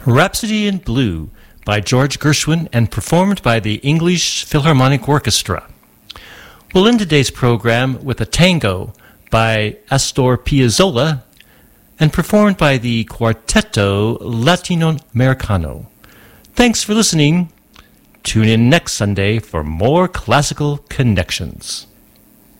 Rhapsody in Blue by George Gershwin and performed by the English Philharmonic Orchestra. We'll end today's program with a tango by Astor Piazzolla and performed by the Quartetto Latinoamericano. Thanks for listening. Tune in next Sunday for more classical connections.